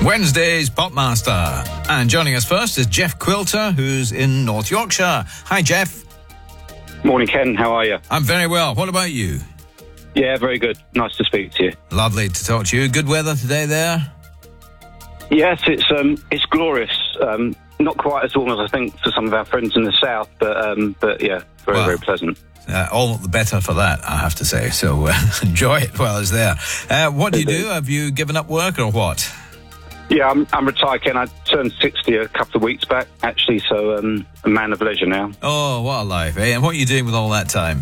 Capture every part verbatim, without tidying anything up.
Wednesday's Popmaster. And joining us first is Jeff Quilter, who's in North Yorkshire. Hi, Jeff. Morning, Ken. How are you? I'm very well. What about you? Yeah, very good. Nice to speak to you. Lovely to talk to you. Good weather today there? Yes, it's um, it's glorious. Um, not quite as warm as I think for some of our friends in the south, but um, but yeah, very, well, very pleasant. Uh, all the better for that, I have to say. So uh, enjoy it while it's there. Uh, what do you do? Have you given up work or what? Yeah, I'm, I'm retired, Ken. I turned sixty a couple of weeks back, actually, so um, a man of leisure now. Oh, what a life, eh? And what are you doing with all that time?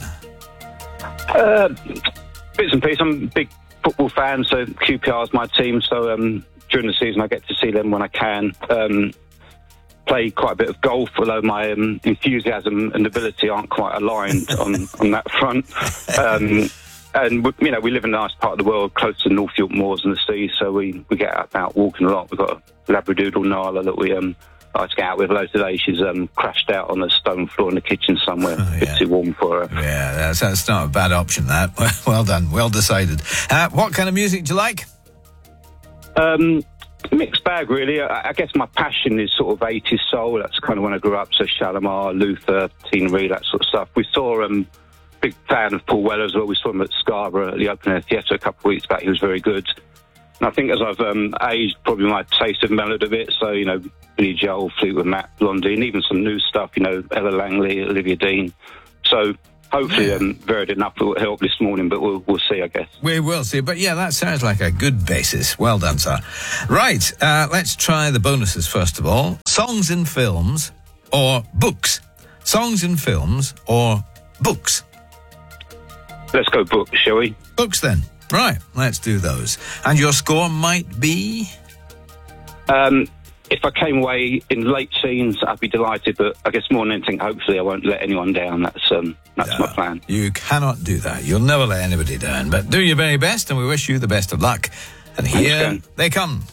Uh, bits and pieces. I'm a big football fan, so Q P R is my team, so um, during the season I get to see them when I can. Um, play quite a bit of golf, although my um, enthusiasm and ability aren't quite aligned on, on that front. Um, and, you know, we live in a nice part of the world, close to North York Moors and the sea, so we, we get out walking a lot. We've got a Labradoodle, Nala, that we um, like to get out with. Although today she's um, crashed out on the stone floor in the kitchen somewhere. Oh, yeah. A bit too warm for her. Yeah, that's, that's not a bad option, that. Well done, well decided. Uh, what kind of music do you like? Um... Mixed bag, really. I, I guess my passion is sort of eighties soul. That's kind of when I grew up. So Shalimar, Luther, Tina Reid, that sort of stuff. We saw um, big fan of Paul Weller as well. We saw him at Scarborough at the Open Air Theatre a couple of weeks back. He was very good. And I think as I've um, aged, probably my taste have mellowed a bit. So, you know, Billy Joel, Fleetwood Mac, Blondie, and even some new stuff, you know, Ella Langley, Olivia Dean. So hopefully yeah. um, varied enough will help this morning, but we'll, we'll see, I guess. We will see. But yeah, that sounds like a good basis. Well done, sir. Right, uh, let's try the bonuses first of all. Songs in films or books? Songs in films or books? Let's go books, shall we? Books then. Right, let's do those. And your score might be? Um... If I came away in late scenes, I'd be delighted, but I guess more than anything, hopefully I won't let anyone down. That's um, that's no, my plan. You cannot do that. You'll never let anybody down. But do your very best, and we wish you the best of luck. And here Thanks, they come.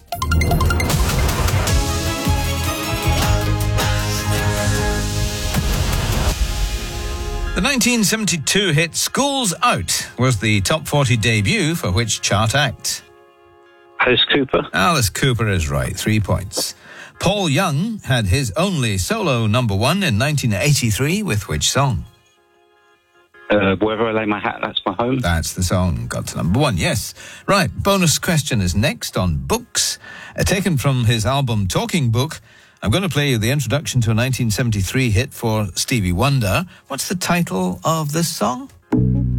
The nineteen seventy-two hit School's Out was the top forty debut for which chart act? Alice Cooper. Alice Cooper is right. Three points. Paul Young had his only solo number one in nineteen eighty-three with which song? Uh, Wherever I Lay My Hat, That's My Home. That's the song. Got to number one, yes. Right, bonus question is next on books. Uh, taken from his album Talking Book, I'm going to play you the introduction to a nineteen seventy-three hit for Stevie Wonder. What's the title of this song?